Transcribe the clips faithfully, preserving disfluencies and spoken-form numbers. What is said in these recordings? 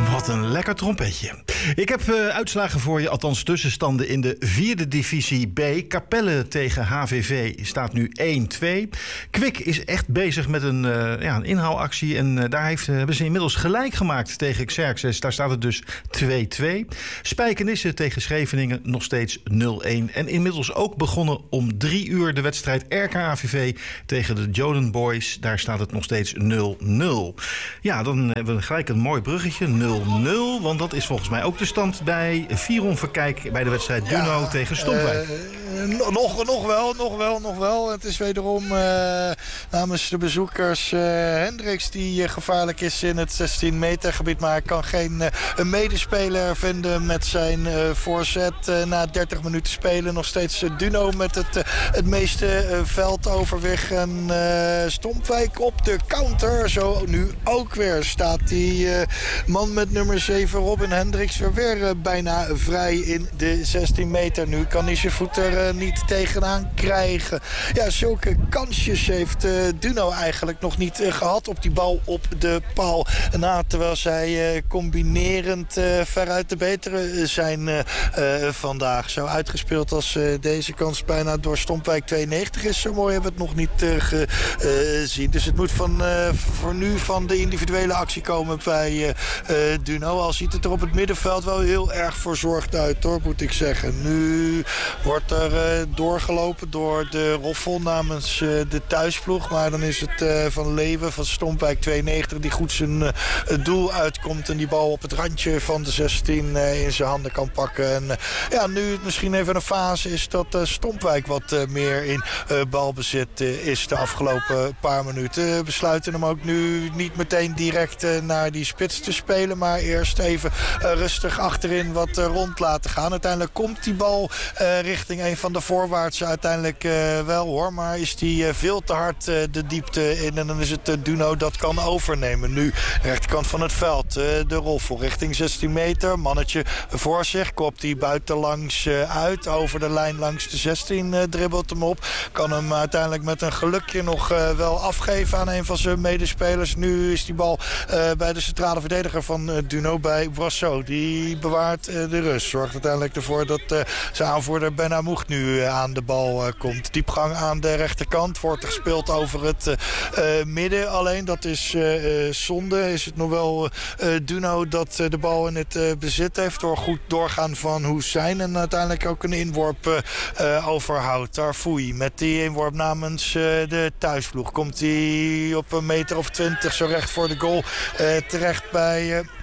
Wat een lekker trompetje. Ik heb uh, uitslagen voor je, althans tussenstanden in de vierde divisie B. Capelle tegen H V V staat nu één twee. Kwik is echt bezig met een, uh, ja, een inhaalactie. En uh, daar heeft, uh, hebben ze inmiddels gelijk gemaakt tegen Xerxes. Daar staat het dus twee twee. Spijkenisse tegen Scheveningen nog steeds nul een. En inmiddels ook begonnen om drie uur de wedstrijd R K A V V tegen de Joden Boys. Daar staat het nog steeds nul nul. Ja, dan hebben we gelijk een mooi bruggetje. nul nul, want dat is volgens mij ook de stand bij Viron Verkijk bij de wedstrijd Duno ja, tegen Stompwijk. Uh, nog, nog wel, nog wel, nog wel. Het is wederom uh, namens de bezoekers uh, Hendricks die uh, gevaarlijk is in het zestien meter gebied. Maar hij kan geen uh, een medespeler vinden met zijn uh, voorzet. Uh, na dertig minuten spelen nog steeds uh, Duno met het, uh, het meeste uh, veldoverweg. En uh, Stompwijk op de counter. Zo nu ook weer staat die uh, man met nummer zeven Robin Hendricks weer, weer uh, bijna vrij in de zestien meter. Nu kan hij zijn voet er uh, niet tegenaan krijgen. Ja, zulke kansjes heeft uh, Duno eigenlijk nog niet uh, gehad op die bal op de paal. Na, terwijl zij uh, combinerend uh, veruit de betere zijn uh, uh, vandaag. Zo uitgespeeld als uh, deze kans bijna door Stompwijk tweeënnegentig is. Zo mooi hebben we het nog niet uh, gezien. Uh, dus het moet van, uh, voor nu van de individuele actie komen bij uh, uh, Duno. Al ziet het er op het middenveld wel heel erg verzorgd uit, hoor, moet ik zeggen. Nu wordt er uh, doorgelopen door de roffel namens uh, de thuisploeg. Maar dan is het uh, Van Leeuwen van Stompwijk tweeënnegentig die goed zijn uh, doel uitkomt en die bal op het randje van de zestien uh, in zijn handen kan pakken. En uh, ja, nu het misschien even een fase is dat uh, Stompwijk wat uh, meer in uh, balbezit uh, is de afgelopen paar minuten. We besluiten hem ook nu niet meteen direct uh, naar die spits te spelen, maar eerst even uh, rustig achterin wat uh, rond laten gaan. Uiteindelijk komt die bal uh, richting een van de voorwaartse uiteindelijk uh, wel, hoor. Maar is die uh, veel te hard uh, de diepte in en dan is het uh, Duno dat kan overnemen. Nu rechterkant van het veld, uh, de roffel richting zestien meter. Mannetje voor zich, kopt die buitenlangs uh, uit. Over de lijn langs de zestien uh, dribbelt hem op. Kan hem uiteindelijk met een gelukje nog uh, wel afgeven aan een van zijn medespelers. Nu is die bal uh, bij de centrale verdediger van uh, Duno, bij Boisseau. Die bewaart uh, de rust. Zorgt uiteindelijk ervoor dat uh, zijn aanvoerder Ben Hamoug nu uh, aan de bal uh, komt. Diepgang aan de rechterkant. Wordt er gespeeld over het uh, uh, midden. Alleen dat is uh, uh, zonde. Is het nog wel uh, Duno dat uh, de bal in het uh, bezit heeft. Door goed doorgaan van Hussein. En uiteindelijk ook een inworp uh, uh, overhoudt. Tarfoui met die inworp namens uh, de thuisploeg. Komt hij op een meter of twintig zo recht voor de goal uh, terecht bij... Uh,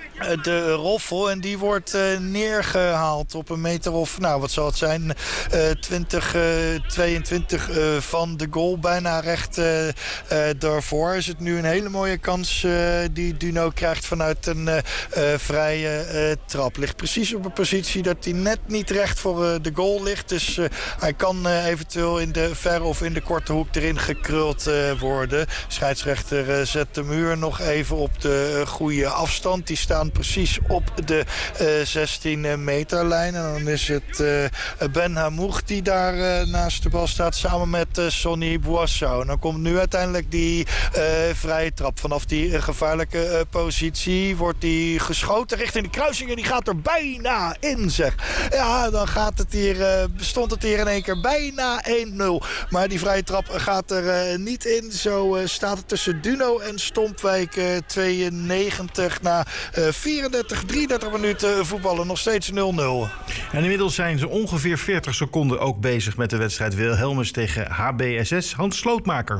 de roffel en die wordt uh, neergehaald op een meter of, nou wat zal het zijn, uh, twintig, uh, tweeëntwintig uh, van de goal. Bijna recht uh, uh, daarvoor is het nu een hele mooie kans uh, die Duno krijgt vanuit een uh, uh, vrije uh, trap. Ligt precies op een positie dat hij net niet recht voor uh, de goal ligt. Dus uh, hij kan uh, eventueel in de verre of in de korte hoek erin gekruld uh, worden. Scheidsrechter uh, zet de muur nog even op de uh, goede afstand. Die staan precies op de uh, zestien meterlijn. En dan is het uh, Ben Hamoug die daar uh, naast de bal staat samen met uh, Sonny Boisseau. En dan komt nu uiteindelijk die uh, vrije trap. Vanaf die uh, gevaarlijke uh, positie wordt die geschoten richting de kruising en die gaat er bijna in, zeg. Ja, dan gaat het hier, uh, stond het hier in één keer bijna één nul. Maar die vrije trap gaat er uh, niet in. Zo uh, staat het tussen Duno en Stompwijk uh, tweeënnegentig na uh, vierendertig, drieëndertig minuten voetballen, nog steeds nul nul. En inmiddels zijn ze ongeveer veertig seconden ook bezig met de wedstrijd Wilhelmus tegen H B S S. Hans Slootmaker.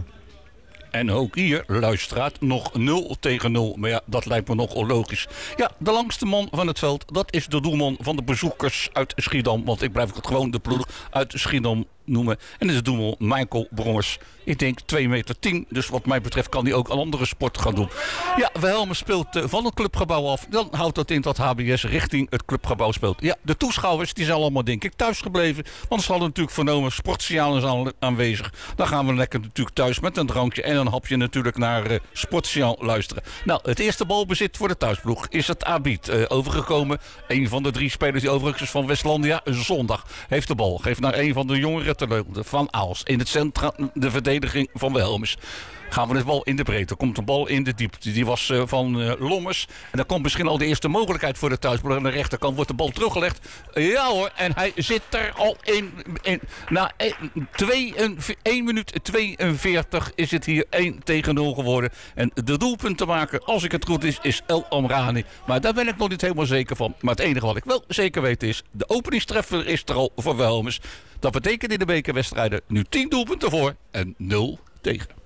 En ook hier, luisteraar, nog nul tegen nul. Maar ja, dat lijkt me nog onlogisch. Ja, de langste man van het veld, dat is de doelman van de bezoekers uit Schiedam. Want ik blijf het gewoon de ploeg uit Schiedam noemen. En dat is doelman Michael Brongers. Ik denk twee meter tien. Dus wat mij betreft kan hij ook een andere sport gaan doen. Ja, Wilhelmus speelt van het clubgebouw af. Dan houdt dat in dat H B S richting het clubgebouw speelt. Ja, de toeschouwers die zijn allemaal denk ik thuis gebleven. Want ze hadden natuurlijk vernomen, sportsignaal is aanwezig. Dan gaan we lekker natuurlijk thuis met een drankje en een hapje natuurlijk naar uh, sportsignaal luisteren. Nou, het eerste balbezit voor de thuisploeg is het Abid uh, overgekomen. Een van de drie spelers die overigens is van Westlandia zondag heeft de bal. Geeft naar een van de jongere talenten van Aals. In het centrum de verdediging van Wilhelmus. gaan we de bal in de breedte. Komt de bal in de diepte. Die was uh, van uh, Lommers. En dan komt misschien al de eerste mogelijkheid voor de thuisploeg. Aan de rechterkant wordt de bal teruggelegd. Uh, ja hoor, en hij zit er al in. in na één minuut tweeënveertig is het hier één tegen nul geworden. En de doelpunt te maken, als ik het goed is, is El Amrani. Maar daar ben ik nog niet helemaal zeker van. Maar het enige wat ik wel zeker weet is, de openingstreffer is er al voor Wilhelmus. Dat betekent in de bekerwedstrijden nu tien doelpunten voor en nul tegen.